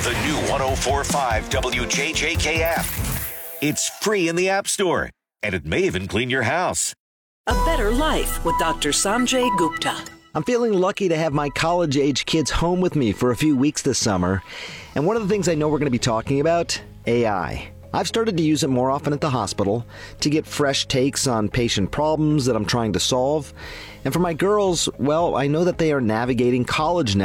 the new 104.5 WJJK app. It's free in the App Store, and it may even clean your house. A Better Life with Dr. Sanjay Gupta. I'm feeling lucky to have my college-age kids home with me for a few weeks this summer. And one of the things I know we're going to be talking about, AI. I've started to use it more often at the hospital to get fresh takes on patient problems that I'm trying to solve. And for my girls, well, I know that they are navigating college now.